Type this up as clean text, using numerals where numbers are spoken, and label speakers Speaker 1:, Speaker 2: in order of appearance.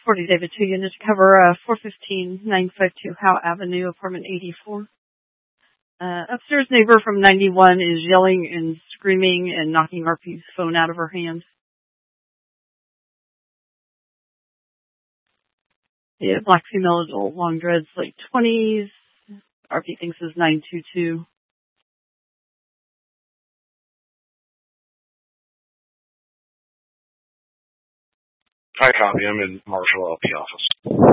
Speaker 1: 40 David 2 unit to cover 415-952 Howe Avenue, apartment 84. Upstairs neighbor from 91 is yelling and screaming and knocking RP's phone out of her hand. Yeah, black female adult, long dreads, late 20s. RP thinks is 922.
Speaker 2: Hi, copy. I'm in Marshall LP office.